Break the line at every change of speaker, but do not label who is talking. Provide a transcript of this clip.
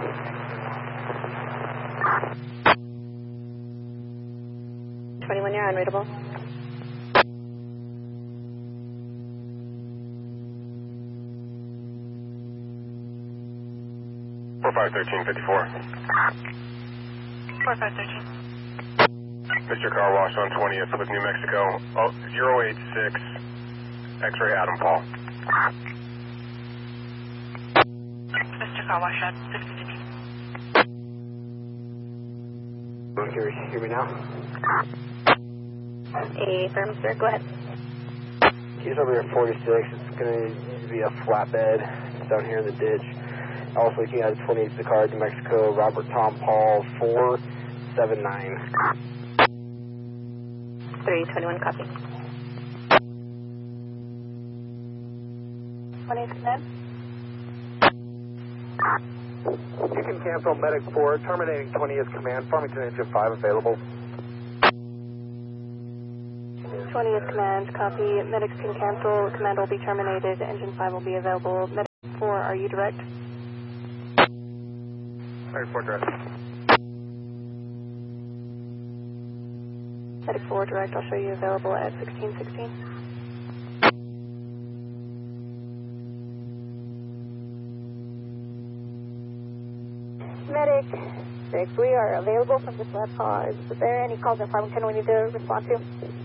21, you're unreadable.
Four 51354.
4513.
Mr. Car Wash on 20th with New Mexico. 086 X-ray Adam Paul.
Mr. Car Wash on 650.
Can you hear me now?
Affirm, sir. Go ahead.
He's over here at 46. It's going to need to be a flatbed. It's down here in the ditch. Also looking at 28 the car, New Mexico, Robert Tom Paul 479.
321, copy. 20th command.
You can cancel Medic 4, terminating 20th command, Farmington Engine 5 available.
20th command, copy. Medics can cancel. Command will be terminated. Engine 5 will be available. Medic 4, are you direct?
Medic 4 direct.
Medic 4 direct, I'll show you available at 1616.
Medic 6, we are available from this lab call. Is there any calls in Farmington we need to respond to?